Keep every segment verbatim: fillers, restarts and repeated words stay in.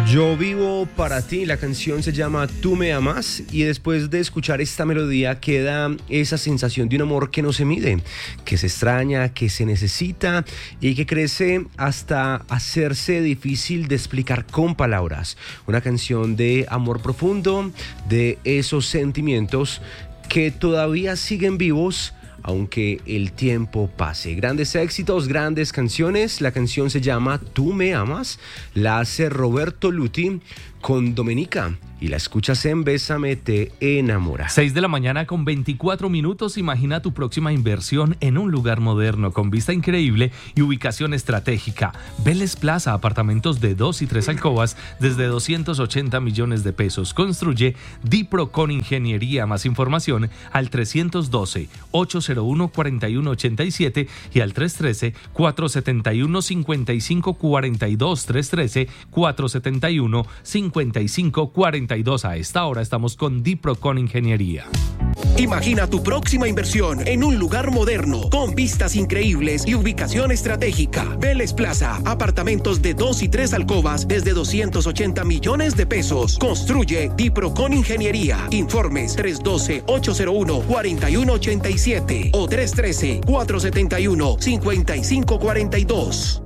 Yo vivo para ti, la canción se llama Tú me amas y después de escuchar esta melodía queda esa sensación de un amor que no se mide, que se extraña, que se necesita y que crece hasta hacerse difícil de explicar con palabras. Una canción de amor profundo, de esos sentimientos que todavía siguen vivos aunque el tiempo pase. Grandes éxitos, grandes canciones. La canción se llama Tú me amas. La hace Roberto Luti con Domenica y la escuchas en Bésame te enamora. seis de la mañana con veinticuatro minutos. Imagina tu próxima inversión en un lugar moderno con vista increíble y ubicación estratégica. Vélez Plaza, apartamentos de dos y tres alcobas desde doscientos ochenta millones de pesos. Construye Dipro con Ingeniería. Más información al trescientos doce, ochocientos uno, cuarenta y uno ochenta y siete y al trescientos trece, cuatrocientos setenta y uno, cincuenta y cinco cuarenta y dos. trescientos trece, cuatrocientos setenta y uno, cincuenta y cinco cuarenta y dos. A esta hora estamos con Dipro con Ingeniería. Imagina tu próxima inversión en un lugar moderno, con vistas increíbles y ubicación estratégica. Vélez Plaza, apartamentos de dos y tres alcobas desde doscientos ochenta millones de pesos. Construye Dipro con Ingeniería. Informes tres doce, ochocientos uno, cuarenta y uno ochenta y siete o tres trece, cuatrocientos setenta y uno, cincuenta y cinco cuarenta y dos.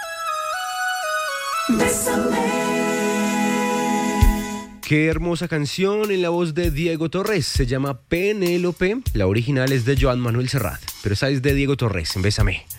Qué hermosa canción en la voz de Diego Torres. Se llama Penélope. La original es de Joan Manuel Serrat, pero esa es de Diego Torres en Bésame.